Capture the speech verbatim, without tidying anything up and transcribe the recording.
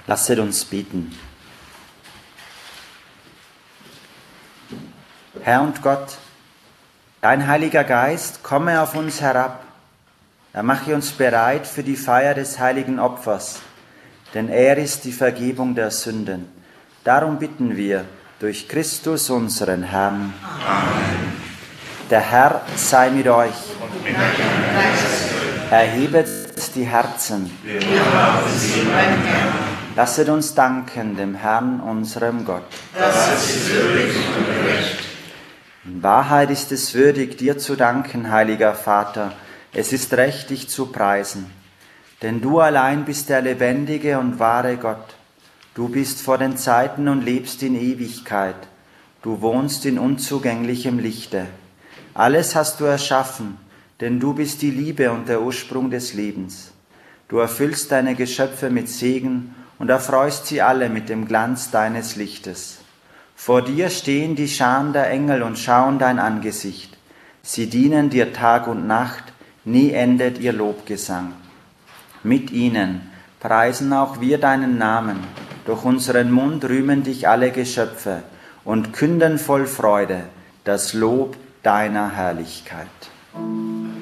Lasset uns beten. Herr und Gott, dein Heiliger Geist komme auf uns herab. Er mache uns bereit für die Feier des heiligen Opfers, denn er ist die Vergebung der Sünden. Darum bitten wir durch Christus unseren Herrn. Amen. Der Herr sei mit euch. Und mit deinem Geist. Erhebet die Herzen. Wir haben sie beim Herrn. Lasset uns danken dem Herrn, unserem Gott. Das ist würdig und recht. In Wahrheit ist es würdig, dir zu danken, heiliger Vater. Es ist recht, dich zu preisen. Denn du allein bist der lebendige und wahre Gott. Du bist vor den Zeiten und lebst in Ewigkeit. Du wohnst in unzugänglichem Lichte. Alles hast du erschaffen, denn du bist die Liebe und der Ursprung des Lebens. Du erfüllst deine Geschöpfe mit Segen und erfreust sie alle mit dem Glanz deines Lichtes. Vor dir stehen die Scharen der Engel und schauen dein Angesicht. Sie dienen dir Tag und Nacht, nie endet ihr Lobgesang. Mit ihnen preisen auch wir deinen Namen, durch unseren Mund rühmen dich alle Geschöpfe und künden voll Freude das Lob deiner Herrlichkeit.